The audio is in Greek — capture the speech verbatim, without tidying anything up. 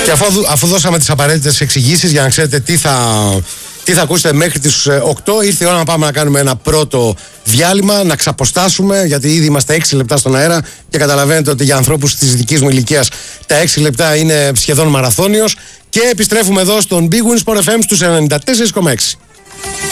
Και αφού, αφού δώσαμε τις απαραίτητες εξηγήσεις για να ξέρετε τι θα, τι θα ακούσετε μέχρι τις οκτώ, ήρθε η ώρα να πάμε να κάνουμε ένα πρώτο διάλειμμα, να ξαποστάσουμε, γιατί ήδη είμαστε έξι λεπτά στον αέρα και καταλαβαίνετε ότι για ανθρώπους της δικής μου ηλικίας τα έξι λεπτά είναι σχεδόν μαραθώνιος. Και επιστρέφουμε εδώ στον Big Win Sport εφ εμ στους ενενήντα τέσσερα κόμμα έξι.